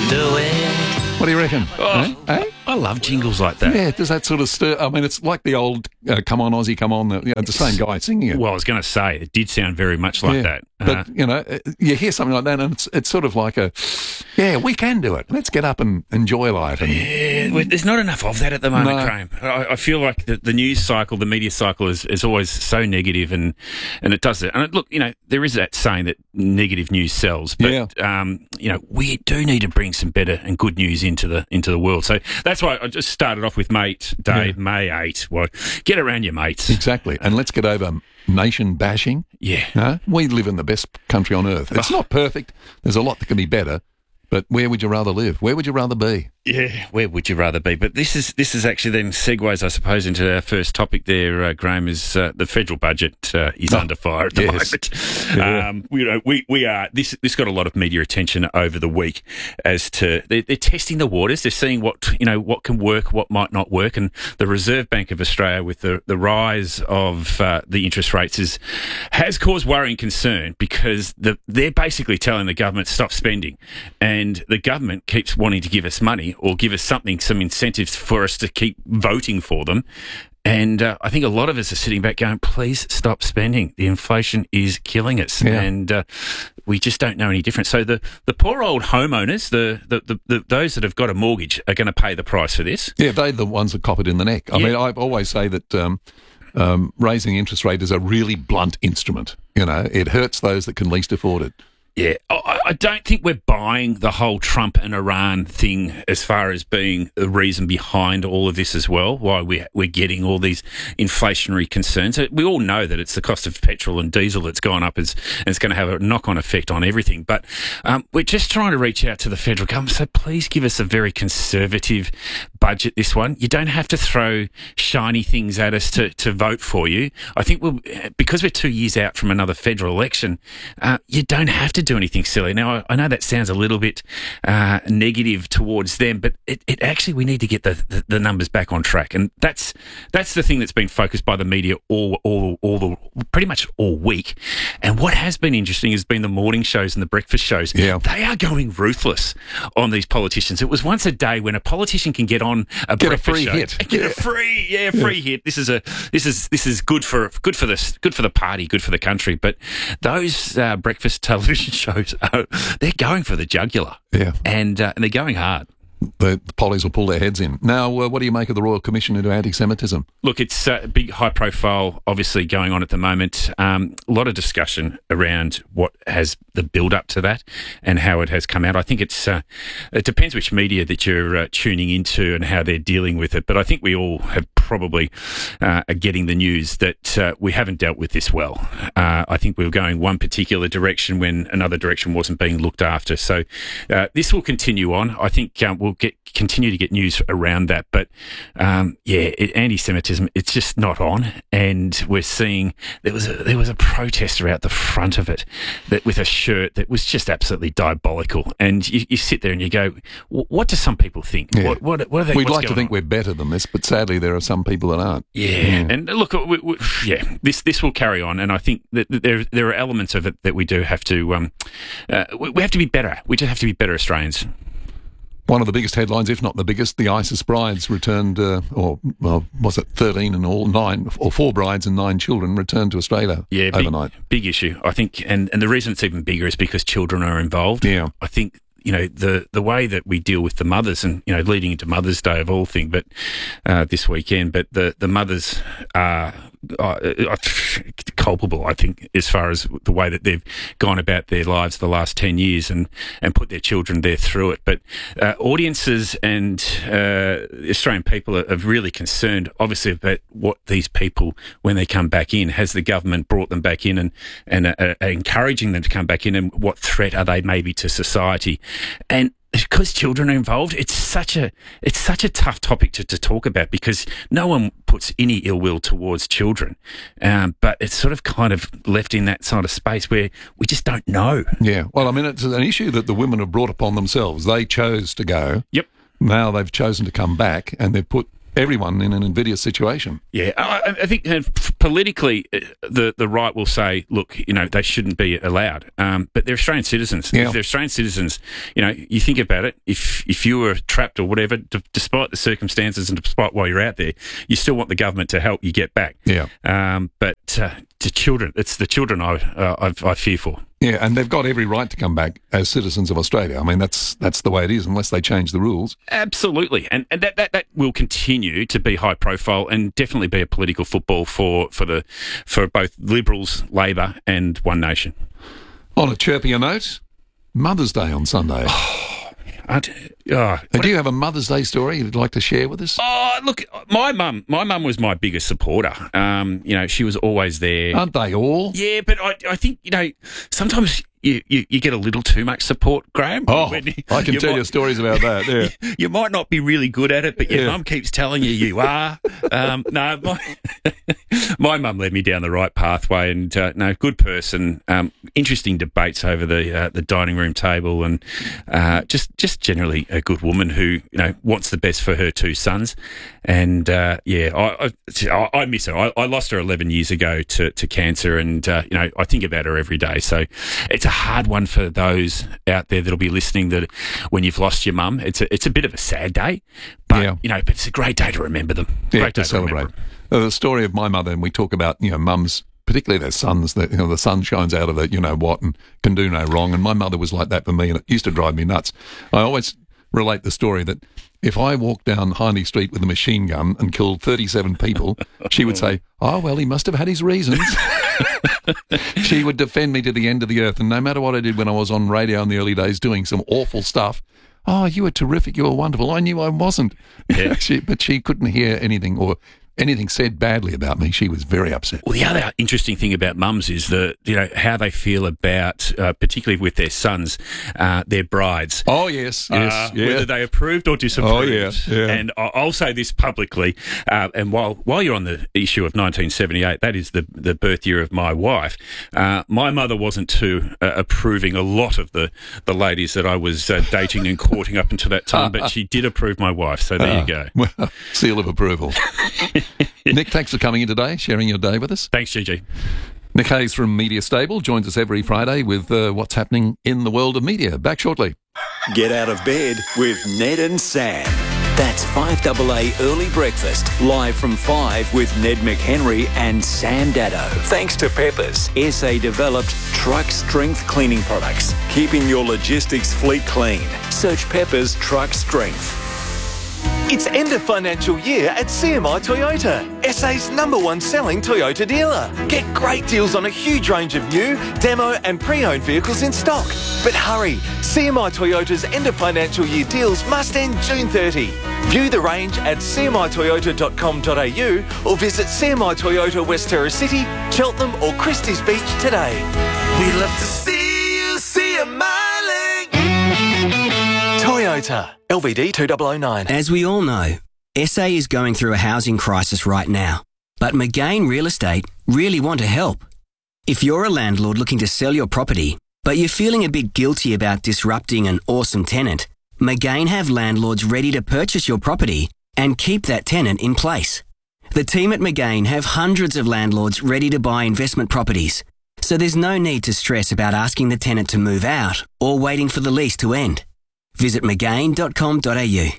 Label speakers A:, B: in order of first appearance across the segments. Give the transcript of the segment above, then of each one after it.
A: do it.
B: What do you reckon?
A: Oh,
B: Eh?
A: I love jingles like that.
B: Yeah, does that sort of stir? I mean, it's like the old "Come on, Aussie, come on." The same guy singing it.
A: Well, I was going to say, it did sound very much like that.
B: But, you hear something like that and it's sort of like we can do it. Let's get up and enjoy life.
A: Well, there's not enough of that at the moment,
B: No.
A: Graham. I feel like the news cycle, the media cycle is always so negative and it does it. And look, there is that saying that negative news sells, but, we do need to bring some better and good news into the world. So that's why I just started off with Mate Day, May 8. Well, get around your mates.
B: Exactly. And let's get over nation bashing.
A: Yeah.
B: We live in the best country on earth. It's not perfect. There's a lot that can be better. But where would you rather live? Where would you rather be?
A: Yeah, where would you rather be? But this is actually then segues, I suppose, into our first topic there, Graham, is the federal budget is under fire at the moment.
B: Yeah.
A: We are. This got a lot of media attention over the week as to they're testing the waters. They're seeing what can work, what might not work, and the Reserve Bank of Australia, with the rise of the interest rates, has caused worry and concern because they're basically telling the government stop spending, and the government keeps wanting to give us money or give us some incentives for us to keep voting for them. And I think a lot of us are sitting back going, please stop spending. The inflation is killing us.
B: Yeah.
A: And we just don't know any different. So the poor old homeowners, the those that have got a mortgage are going to pay the price for this.
B: Yeah, they're the ones that cop it in the neck. I mean, I always say that raising interest rate is a really blunt instrument. It hurts those that can least afford it.
A: Yeah, I don't think we're buying the whole Trump and Iran thing as far as being the reason behind all of this as well, why we're getting all these inflationary concerns. We all know that it's the cost of petrol and diesel that's gone up and it's going to have a knock-on effect on everything. But we're just trying to reach out to the federal government, so please give us a very conservative budget, this one. You don't have to throw shiny things at us to vote for you. I think because we're 2 years out from another federal election, you don't have to do anything silly. Now, I know that sounds a little bit negative towards them, but it actually, we need to get the numbers back on track, and that's the thing that's been focused by the media pretty much all week. And what has been interesting has been the morning shows and the breakfast shows.
B: Yeah.
A: They are going ruthless on these politicians. It was once a day when a politician can get on a breakfast show, get a free hit. This is good for the party, good for the country. But those breakfast television shows, they're going for the jugular.
B: Yeah.
A: And they're going hard.
B: The pollies will pull their heads in. Now, what do you make of the Royal Commission into Anti-Semitism?
A: Look, it's a big high profile, obviously, going on at the moment. A lot of discussion around what has the build-up to that and how it has come out. I think it depends which media that you're tuning into and how they're dealing with it. But I think we all have probably are getting the news that we haven't dealt with this well. I think we were going one particular direction when another direction wasn't being looked after. So this will continue on. I think we'll continue to get news around that. But anti-Semitism, it's just not on. And we're seeing there was a protester out the front of it that with a shirt that was just absolutely diabolical. And you sit there and you go, what do some people think?
B: Yeah.
A: What are they?
B: We'd like to think we're better than this, but sadly there are some people that aren't.
A: Yeah. And look, this will carry on. And I think that there are elements of it that we do have to we have to be better. We just have to be better Australians.
B: One of the biggest headlines, if not the biggest, the ISIS brides returned, was it 13 and all, 9, or 4 brides and 9 children returned to Australia overnight.
A: Big issue, I think. And the reason it's even bigger is because children are involved.
B: Yeah.
A: I think, the way that we deal with the mothers and, leading into Mother's Day of all things, but this weekend, but the mothers are culpable, I think, as far as the way that they've gone about their lives the last 10 years and put their children there through it. But audiences and Australian people are really concerned, obviously, about what these people, when they come back in, has the government brought them back in and are encouraging them to come back in, and what threat are they maybe to society? And because children are involved, it's such a tough topic to talk about, because no one puts any ill will towards children, but it's sort of kind of left in that sort of space where we just don't know.
B: Yeah, well, I mean, it's an issue that the women have brought upon themselves. They chose to go.
A: Yep.
B: Now they've chosen to come back, and they've put everyone in an invidious situation.
A: Yeah, I think politically, the right will say, look, they shouldn't be allowed. But they're Australian citizens.
B: Yeah.
A: If they're Australian citizens, you think about it. If you were trapped or whatever, despite the circumstances and despite why you're out there, you still want the government to help you get back.
B: Yeah.
A: But to children, it's the children I fear for.
B: Yeah, and they've got every right to come back as citizens of Australia. I mean, that's the way it is, unless they change the rules.
A: Absolutely, and that will continue to be high profile and definitely be a political football for both Liberals, Labor, and One Nation.
B: On a chirpier note, Mother's Day on Sunday. Do you have a Mother's Day story you'd like to share with us?
A: Oh, look, my mum was my biggest supporter. She was always there.
B: Aren't they all?
A: Yeah, but I think, sometimes you get a little too much support, Graham.
B: Oh, I can tell you stories about that, yeah.
A: You might not be really good at it, but your mum keeps telling you are. No, my mum led me down the right pathway, and good person. Interesting debates over the dining room table, and just generally a good woman who wants the best for her two sons. And I miss her. I lost her 11 years ago to cancer, and I think about her every day. So it's a hard one for those out there that'll be listening. That when you've lost your mum, it's a bit of a sad day, but but it's a great day to remember them.
B: Yeah,
A: Great day
B: to celebrate. The story of my mother, and we talk about mums, particularly their sons. That the sun shines out of it, what, and can do no wrong. And my mother was like that for me, and it used to drive me nuts. I always relate the story that if I walked down Hindley Street with a machine gun and killed 37 people, she would say, "Oh well, he must have had his reasons." She would defend me to the end of the earth, and no matter what I did when I was on radio in the early days doing some awful stuff, "Oh, you were terrific, you were wonderful." I knew I wasn't. Yeah. But she couldn't hear anything or anything said badly about me. She was very upset.
A: Well, the other interesting thing about mums is how they feel about, particularly with their sons, their brides.
B: Oh, yes.
A: Whether they approved or disapproved.
B: Oh, yeah.
A: And I'll say this publicly, and while you're on the issue of 1978, that is the birth year of my wife, my mother wasn't too approving a lot of the ladies that I was dating and courting up until that time, but she did approve my wife, so there you go.
B: Well, seal of approval. Nick, thanks for coming in today, sharing your day with us.
A: Thanks, Gigi.
B: Nick Hayes from Media Stable joins us every Friday with what's happening in the world of media. Back shortly.
C: Get out of bed with Ned and Sam. That's 5AA Early Breakfast, live from 5 with Ned McHenry and Sam Daddo. Thanks to Peppers, SA-developed truck strength cleaning products, keeping your logistics fleet clean. Search Peppers Truck Strength.
D: It's end of financial year at CMI Toyota, SA's #1 selling Toyota dealer. Get great deals on a huge range of new, demo and pre-owned vehicles in stock. But hurry, CMI Toyota's end of financial year deals must end June 30. View the range at cmitoyota.com.au or visit CMI Toyota West Terrace City, Cheltenham or Christie's Beach today. We'd love to see you CMI-ling. Toyota, LVD 2009.
E: As we all know, SA is going through a housing crisis right now, but McGain Real Estate really want to help. If you're a landlord looking to sell your property, but you're feeling a bit guilty about disrupting an awesome tenant, McGain have landlords ready to purchase your property and keep that tenant in place. The team at McGain have hundreds of landlords ready to buy investment properties, so there's no need to stress about asking the tenant to move out or waiting for the lease to end. Visit McGain.com.au.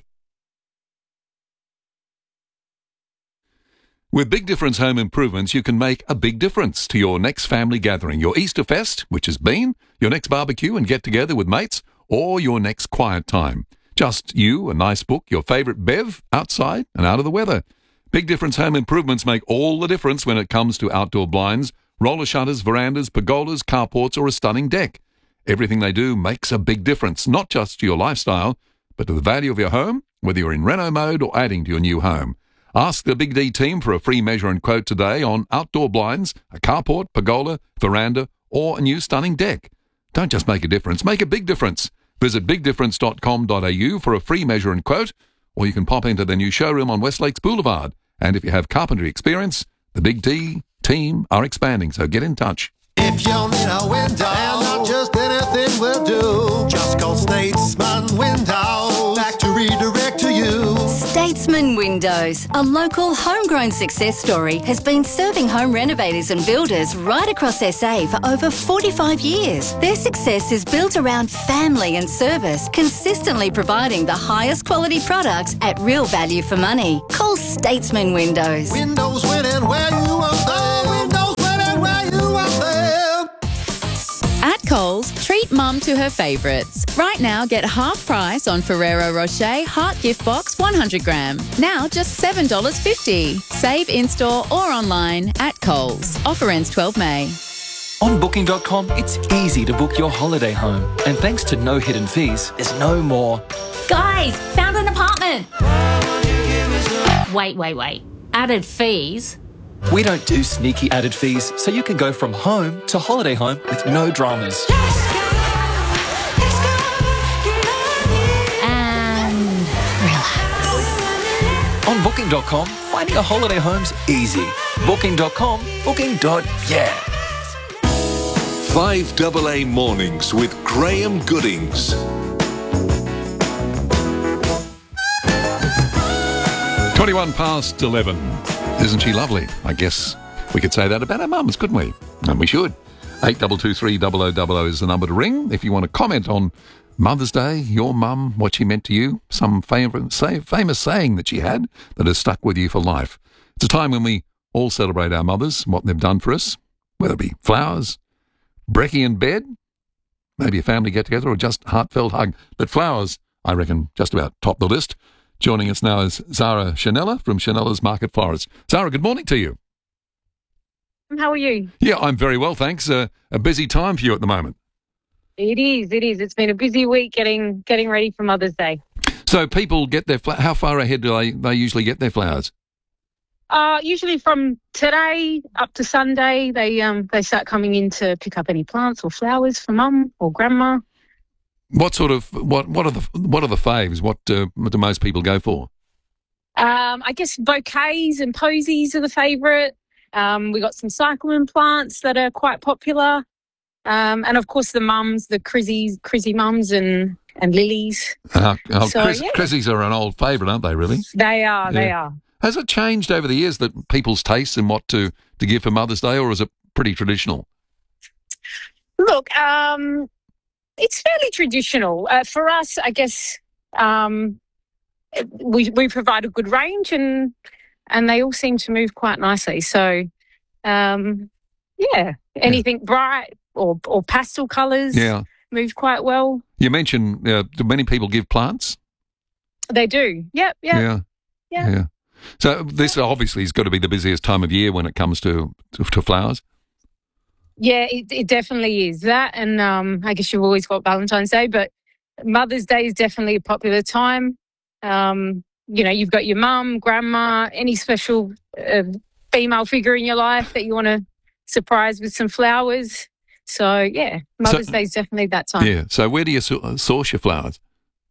B: With Big Difference Home Improvements, you can make a big difference to your next family gathering, your Easter Fest, which has been, your next barbecue and get-together with mates, or your next quiet time. Just you, a nice book, your favourite bev, outside and out of the weather. Big Difference Home Improvements make all the difference when it comes to outdoor blinds, roller shutters, verandas, pergolas, carports, or a stunning deck. Everything they do makes a big difference, not just to your lifestyle, but to the value of your home, whether you're in reno mode or adding to your new home. Ask the Big D team for a free measure and quote today on outdoor blinds, a carport, pergola, veranda, or a new stunning deck. Don't just make a difference, make a big difference. Visit bigdifference.com.au for a free measure and quote, or you can pop into their new showroom on Westlakes Boulevard. And if you have carpentry experience, the Big D team are expanding, so get in touch.
F: If you need a window, and not just anything will do, just call Statesman Windows. Factory direct to you.
G: Statesman Windows, a local homegrown success story, has been serving home renovators and builders right across SA for over 45 years. Their success is built around family and service, consistently providing the highest quality products at real value for money. Call Statesman Windows.
F: Windows winning where you are there. Windows winning where you are there.
H: At Coles, treat Mum to her favourites. Right now, get half price on Ferrero Rocher Heart Gift Box 100 gram. Now just $7.50. Save in-store or online at Coles. Offer ends 12 May.
I: On Booking.com, it's easy to book your holiday home. And thanks to no hidden fees, there's no more.
J: Guys, found an apartment. Wait. Added fees?
I: We don't do sneaky added fees, so you can go from home to holiday home with no dramas.
J: And relax.
I: On Booking.com, finding a holiday home's easy. Booking.com, booking.yeah.
K: 5AA Mornings with Graham Goodings.
B: 21 past 11. Isn't she lovely? I guess we could say that about our mums, couldn't we? And we should. 8223 0000 is the number to ring if you want to comment on Mother's Day, your mum, what she meant to you, some famous saying that she had that has stuck with you for life. It's a time when we all celebrate our mothers, what they've done for us, whether it be flowers, brekkie in bed, maybe a family get-together or just heartfelt hug. But flowers, I reckon, just about top the list. Joining us now is Zara Chanella from Chanella's Market Florist. Zara, good morning to you.
L: How are you?
B: Yeah, I'm very well, thanks. A busy time for you at the moment.
L: It is. It's been a busy week getting ready for Mother's Day.
B: So people get their how far ahead do they usually get their flowers?
L: Usually from today up to Sunday, they start coming in to pick up any plants or flowers for Mum or Grandma.
B: What are the faves? What do most people go for?
L: I guess bouquets and posies are the favourite. We got some cyclamen plants that are quite popular, and of course the mums, the crizzy mums and lilies.
B: Crizzies are an old favourite, aren't they? Really?
L: They are.
B: Yeah.
L: They are.
B: Has it changed over the years that people's tastes and what to give for Mother's Day, or is it pretty traditional?
L: Look, it's fairly traditional. For us, I guess we provide a good range and they all seem to move quite nicely. So, anything bright or pastel colours move quite well.
B: You mentioned, do many people give plants?
L: They do. Yep.
B: Yeah. So this obviously has got to be the busiest time of year when it comes to flowers.
L: Yeah, it definitely is that. And I guess you've always got Valentine's Day, but Mother's Day is definitely a popular time. You've got your mum, grandma, any special female figure in your life that you want to surprise with some flowers. So, yeah, Mother's Day is definitely that time.
B: Yeah. So where do you source your flowers?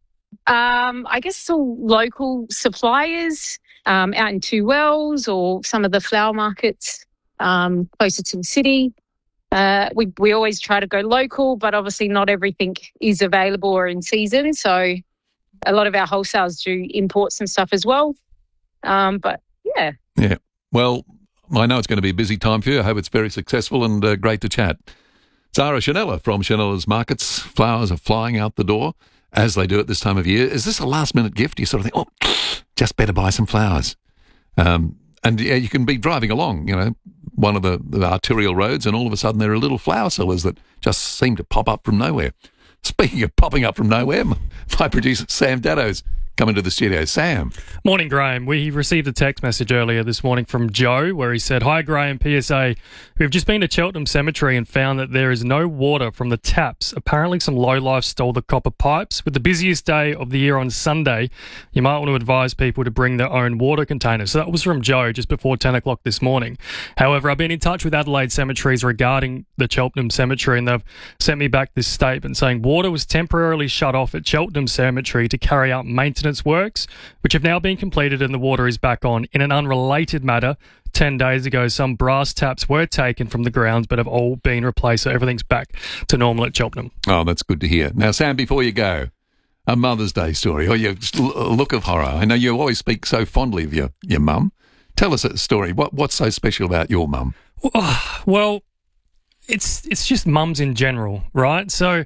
L: I guess it's all local suppliers out in Two Wells or some of the flower markets closer to the city. We always try to go local, but obviously not everything is available or in season. So a lot of our wholesales do import some stuff as well. But yeah.
B: Yeah. Well, I know it's going to be a busy time for you. I hope it's very successful and great to chat. Zara Chanella from Chanella's Markets. Flowers are flying out the door as they do at this time of year. Is this a last-minute gift? You sort of think, just better buy some flowers. And you can be driving along, one of the arterial roads, and all of a sudden there are little flower sellers that just seem to pop up from nowhere. Speaking of popping up from nowhere, my producer Sam Daddo's come into the studio. Sam.
M: Morning, Graham. We received a text message earlier this morning from Joe where he said, "Hi, Graham, PSA. We've just been to Cheltenham Cemetery and found that there is no water from the taps. Apparently some lowlifes stole the copper pipes. With the busiest day of the year on Sunday, you might want to advise people to bring their own water containers." So that was from Joe just before 10 o'clock this morning. However, I've been in touch with Adelaide Cemeteries regarding the Cheltenham Cemetery, and they've sent me back this statement saying water was temporarily shut off at Cheltenham Cemetery to carry out maintenance works, which have now been completed and the water is back on. In an unrelated matter, 10 days ago, some brass taps were taken from the grounds but have all been replaced, so everything's back to normal at Cheltenham.
B: Oh, that's good to hear. Now, Sam, before you go, a Mother's Day story or your look of horror? I know you always speak so fondly of your mum. Tell us a story. What's so special about your mum?
M: Well, it's just mums in general, right? So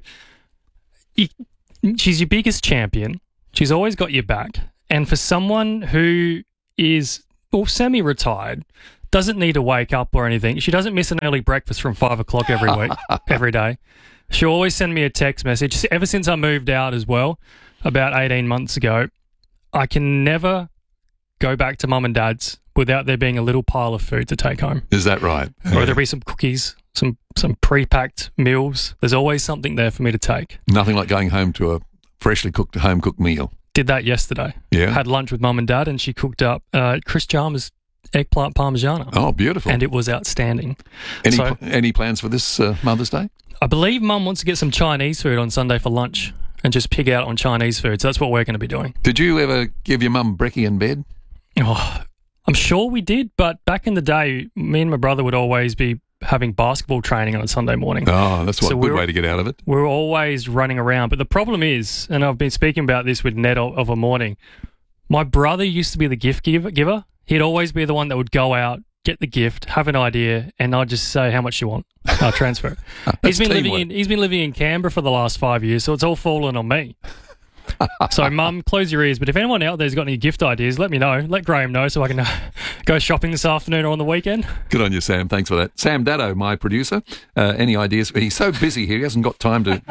M: she's your biggest champion. She's always got your back. And for someone who is semi-retired, doesn't need to wake up or anything. She doesn't miss an early breakfast from 5 o'clock every week, every day. She'll always send me a text message. Ever since I moved out as well, about 18 months ago, I can never go back to mum and dad's without there being a little pile of food to take home.
B: Is that right?
M: Or there'll be some cookies, some pre-packed meals. There's always something there for me to take.
B: Nothing like going home to a freshly cooked, home-cooked meal.
M: Did that yesterday.
B: Yeah.
M: Had lunch with mum and dad, and she cooked up Chris Chalmers eggplant parmigiana.
B: Oh, beautiful.
M: And it was outstanding.
B: Any plans for this Mother's Day?
M: I believe mum wants to get some Chinese food on Sunday for lunch and just pig out on Chinese food. So that's what we're going to be doing.
B: Did you ever give your mum brekkie in bed?
M: Oh, I'm sure we did, but back in the day, me and my brother would always be having basketball training on a Sunday morning.
B: Oh, that's a good way to get out of it.
M: We're always running around. But the problem is, and I've been speaking about this with Ned of a morning, my brother used to be the gift giver. He'd always be the one that would go out, get the gift, have an idea, and I'd just say, how much you want? I'll transfer it. He's been living in Canberra for the last 5 years, so it's all fallen on me. So, Mum, close your ears. But if anyone out there's got any gift ideas, let me know. Let Graham know so I can go shopping this afternoon or on the weekend.
B: Good on you, Sam. Thanks for that. Sam Daddo, my producer. Any ideas? He's so busy here, he hasn't got time to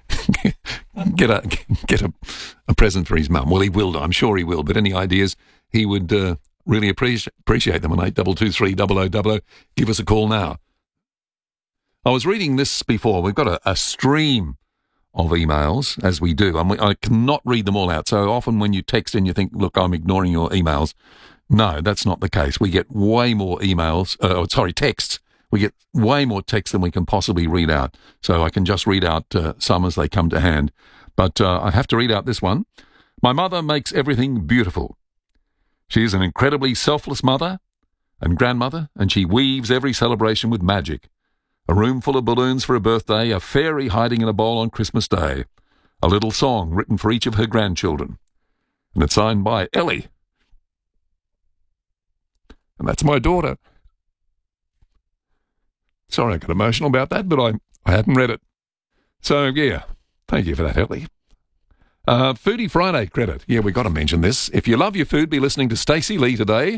B: get a present for his mum. Well, he will. I'm sure he will. But any ideas, he would really appreciate them on 8223 0000. Give us a call now. I was reading this before. We've got a stream of emails, as we do. I cannot read them all out. So often when you text in, you think, look, I'm ignoring your emails. No, that's not the case. We get way more texts. We get way more texts than we can possibly read out. So I can just read out some as they come to hand. But I have to read out this one. My mother makes everything beautiful. She is an incredibly selfless mother and grandmother, and she weaves every celebration with magic. A room full of balloons for a birthday, a fairy hiding in a bowl on Christmas Day, a little song written for each of her grandchildren. And it's signed by Ellie. And that's my daughter. Sorry I got emotional about that, but I hadn't read it. So, yeah, thank you for that, Ellie. Foodie Friday credit. Yeah, we've got to mention this. If you love your food, be listening to Stacey Lee today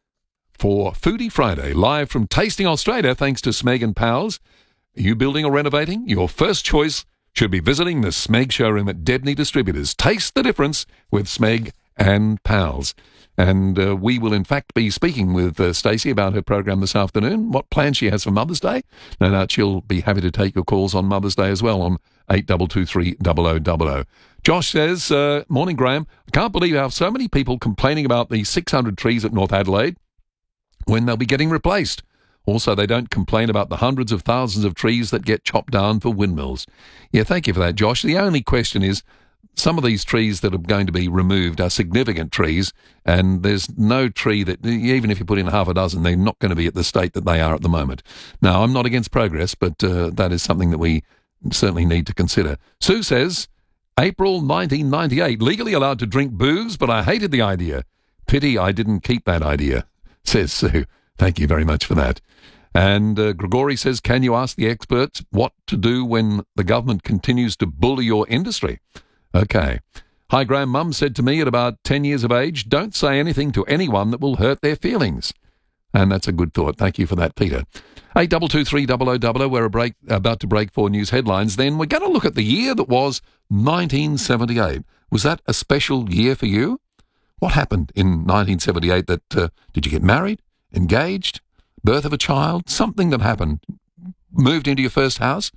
B: for Foodie Friday, live from Tasting Australia, thanks to Smeg and Pals. Are you building or renovating? Your first choice should be visiting the Smeg showroom at Debney Distributors. Taste the difference with Smeg and Pals. And we will, in fact, be speaking with Stacey about her program this afternoon, what plans she has for Mother's Day. No doubt she'll be happy to take your calls on Mother's Day as well on 8223 0000. Josh says, morning, Graham. I can't believe how so many people complaining about the 600 trees at North Adelaide when they'll be getting replaced. Also, they don't complain about the hundreds of thousands of trees that get chopped down for windmills. Yeah, thank you for that, Josh. The only question is, some of these trees that are going to be removed are significant trees, and there's no tree that, even if you put in half a dozen, they're not going to be at the state that they are at the moment. Now, I'm not against progress, but that is something that we certainly need to consider. Sue says, April 1998, legally allowed to drink booze, but I hated the idea. Pity I didn't keep that idea, says Sue. Thank you very much for that. And Gregory says, can you ask the experts what to do when the government continues to bully your industry? Okay. Hi, Graham. Mum said to me at about 10 years of age, don't say anything to anyone that will hurt their feelings. And that's a good thought. Thank you for that, Peter. 8223 0000, we're about to break 4 news headlines. Then we're going to look at the year that was 1978. Was that a special year for you? What happened in 1978 that, did you get married, engaged, birth of a child, something that happened, moved into your first house?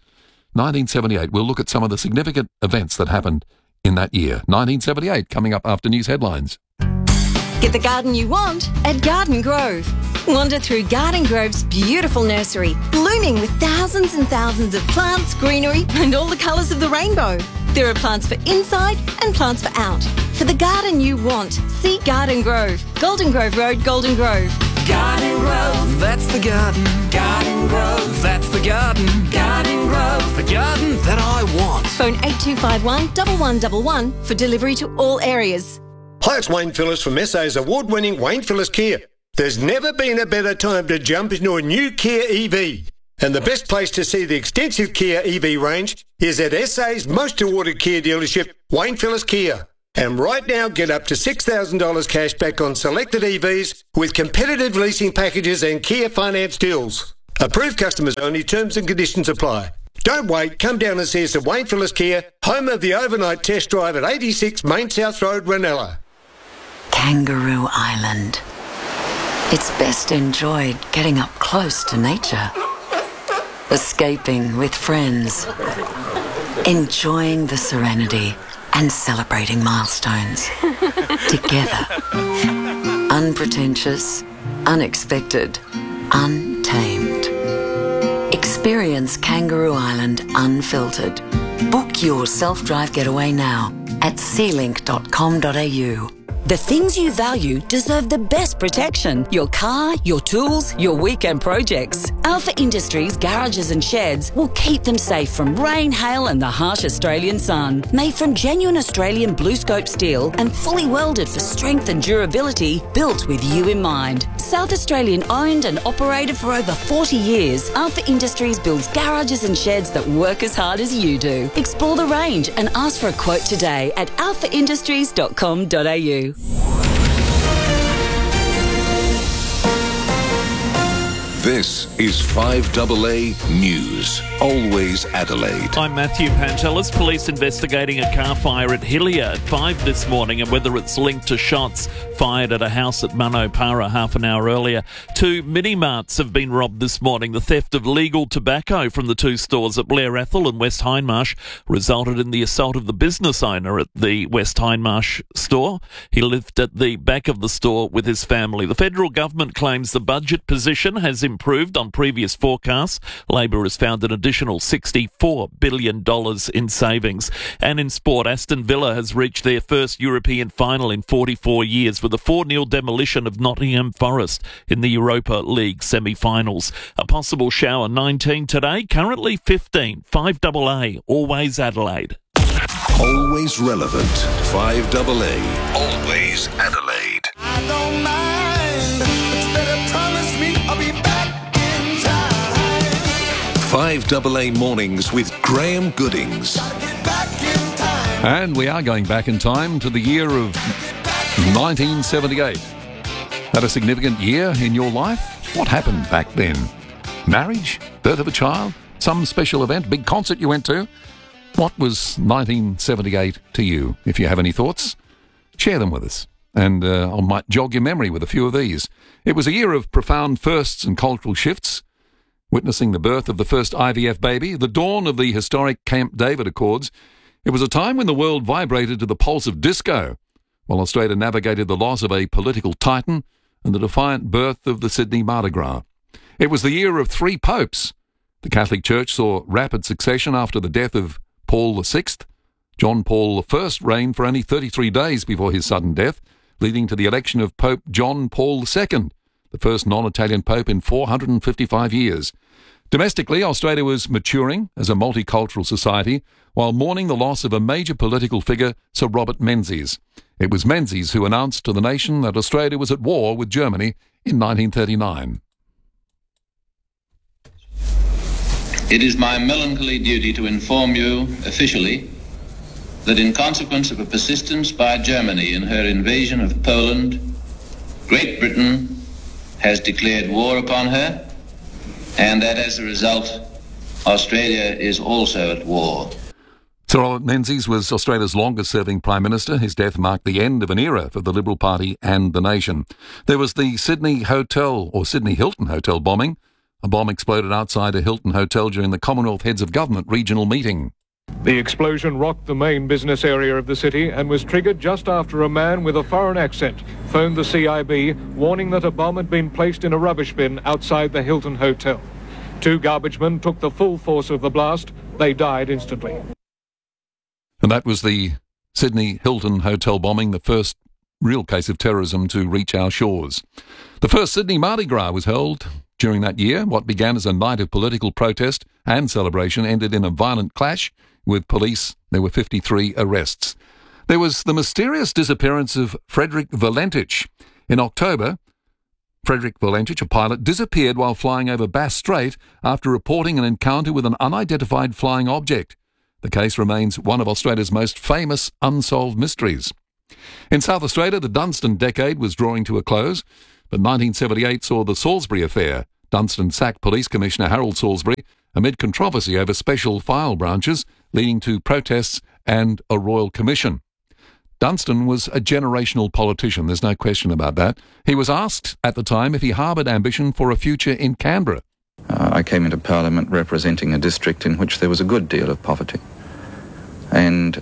B: 1978, we'll look at some of the significant events that happened in that year. 1978, coming up after news headlines.
N: Get the garden you want at Garden Grove. Wander through Garden Grove's beautiful nursery, blooming with thousands and thousands of plants, greenery, and all the colours of the rainbow. There are plants for inside and plants for out. For the garden you want, see Garden Grove. Golden Grove Road, Golden Grove.
O: Garden Grove, that's the garden. Garden Grove, that's the garden. Garden Grove, the garden that I want.
N: Phone 8251 1111 for delivery to all areas.
P: Hi, it's Wayne Phillips from SA's award-winning Wayne Phillips Kia. There's never been a better time to jump into a new Kia EV. And the best place to see the extensive Kia EV range is at SA's most awarded Kia dealership, Wayne Phillips Kia. And right now, get up to $6,000 cash back on selected EVs with competitive leasing packages and Kia finance deals. Approved customers only, terms and conditions apply. Don't wait, come down and see us at Wayne Phillips Kia, home of the overnight test drive at 86 Main South Road, Ranella.
Q: Kangaroo Island. It's best enjoyed getting up close to nature, escaping with friends, enjoying the serenity and celebrating milestones together. Unpretentious, unexpected, untamed. Experience Kangaroo Island unfiltered. Book your self-drive getaway now at sealink.com.au.
R: The things you value deserve the best protection. Your car, your tools, your weekend projects. Alpha Industries garages and sheds will keep them safe from rain, hail and the harsh Australian sun. Made from genuine Australian BlueScope steel and fully welded for strength and durability, built with you in mind. South Australian owned and operated for over 40 years, Alpha Industries builds garages and sheds that work as hard as you do. Explore the range and ask for a quote today at alphaindustries.com.au.
K: This is 5AA News. Always Adelaide.
S: I'm Matthew Pantelis. Police investigating a car fire at Hillier at 5 this morning and whether it's linked to shots fired at a house at Manopara half an hour earlier. 2 mini-marts have been robbed this morning. The theft of legal tobacco from the 2 stores at Blair Athol and West Hindmarsh resulted in the assault of the business owner at the West Hindmarsh store. He lived at the back of the store with his family. The federal government claims the budget position has improved on previous forecasts. Labor has found an additional $64 billion in savings. And in sport, Aston Villa has reached their first European final in 44 years with a 4-0 demolition of Nottingham Forest in the Europa League semi-finals. A possible shower 19 today, currently 15. 5AA, always Adelaide.
K: Always relevant. 5AA. Always Adelaide.
F: I don't mind. Better promise me I'll be back in time.
K: 5AA Mornings with Graham Goodings.
B: And we are going back in time to the year of 1978. That a significant year in your life? What happened back then? Marriage? Birth of a child? Some special event? Big concert you went to? What was 1978 to you? If you have any thoughts, share them with us. And I might jog your memory with a few of these. It was a year of profound firsts and cultural shifts, witnessing the birth of the first IVF baby, the dawn of the historic Camp David Accords. It was a time when the world vibrated to the pulse of disco, while Australia navigated the loss of a political titan and the defiant birth of the Sydney Mardi Gras. It was the year of 3 popes. The Catholic Church saw rapid succession after the death of Paul VI. John Paul I reigned for only 33 days before his sudden death, leading to the election of Pope John Paul II, the first non-Italian pope in 455 years. Domestically, Australia was maturing as a multicultural society while mourning the loss of a major political figure, Sir Robert Menzies. It was Menzies who announced to the nation that Australia was at war with Germany in 1939.
T: It is my melancholy duty to inform you officially that in consequence of a persistence by Germany in her invasion of Poland, Great Britain has declared war upon her, and that as a result, Australia is also at war.
B: Sir Robert Menzies was Australia's longest-serving Prime Minister. His death marked the end of an era for the Liberal Party and the nation. There was the Sydney Hilton Hotel bombing. A bomb exploded outside a Hilton Hotel during the Commonwealth Heads of Government regional meeting.
U: The explosion rocked the main business area of the city and was triggered just after a man with a foreign accent phoned the CIB, warning that a bomb had been placed in a rubbish bin outside the Hilton Hotel. 2 garbage men took the full force of the blast. They died instantly.
B: And that was the Sydney Hilton Hotel bombing, the first real case of terrorism to reach our shores. The first Sydney Mardi Gras was held during that year. What began as a night of political protest and celebration ended in a violent clash with police. There were 53 arrests. There was the mysterious disappearance of Frederick Valentich. In October, Frederick Valentich, a pilot, disappeared while flying over Bass Strait after reporting an encounter with an unidentified flying object. The case remains one of Australia's most famous unsolved mysteries. In South Australia, the Dunstan decade was drawing to a close, but 1978 saw the Salisbury affair. Dunstan sacked Police Commissioner Harold Salisbury amid controversy over special file branches, leading to protests and a royal commission. Dunstan was a generational politician, there's no question about that. He was asked at the time if he harboured ambition for a future in Canberra.
A: I came into Parliament representing a district in which there was a good deal of poverty. And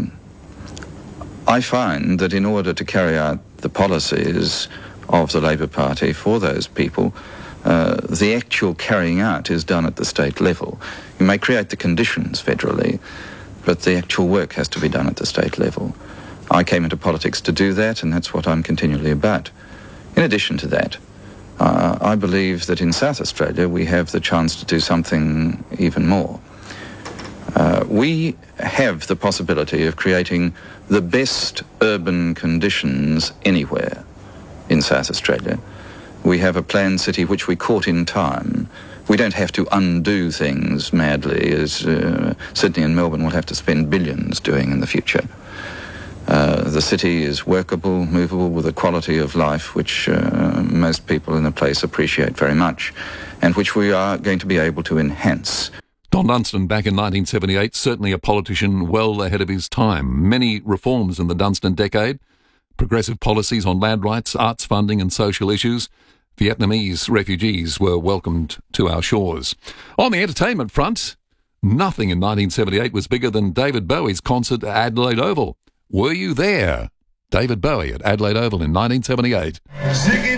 A: I find that in order to carry out the policies of the Labor Party for those people, the actual carrying out is done at the state level. You may create the conditions federally, but the actual work has to be done at the state level. I came into politics to do that, and that's what I'm continually about. In addition to that, I believe that in South Australia we have the chance to do something even more. We have the possibility of creating the best urban conditions anywhere in South Australia. We have a planned city which we caught in time. We don't have to undo things madly, as Sydney and Melbourne will have to spend billions doing in the future. The city is workable, movable, with a quality of life which most people in the place appreciate very much, and which we are going to be able to enhance.
B: Don Dunstan, back in 1978, certainly a politician well ahead of his time. Many reforms in the Dunstan decade, progressive policies on land rights, arts funding and social issues. Vietnamese refugees were welcomed to our shores. On the entertainment front, nothing in 1978 was bigger than David Bowie's concert at Adelaide Oval. Were you there? David Bowie at Adelaide Oval in 1978.